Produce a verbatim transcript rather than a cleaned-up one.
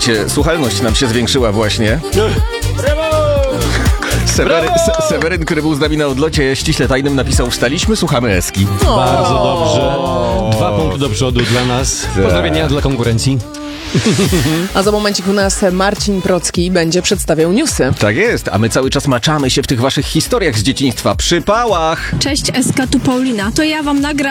Słuchajcie, słuchalność nam się zwiększyła właśnie. Sewery, Se, Seweryn, który był z nami na odlocie ściśle tajnym, napisał: wstaliśmy, słuchamy Eski. Bardzo dobrze. Dwa punkty do przodu dla nas. Pozdrowienia dla konkurencji. A za momencik u nas Marcin Procki będzie przedstawiał newsy. Tak jest, a my cały czas maczamy się w tych waszych historiach z dzieciństwa. Przy pałach! Cześć, Eska, tu Paulina. To ja wam nagram